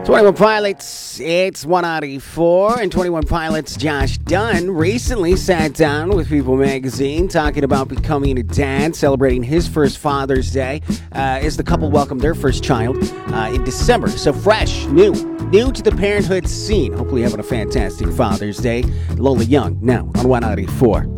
21 Pilots, it's 194, and 21 Pilots Josh Dunn recently sat down with People Magazine talking about becoming a dad, celebrating his first Father's Day as the couple welcomed their first child in December. So fresh, new to the parenthood scene. Hopefully having a fantastic Father's Day. Lola Young now on 194.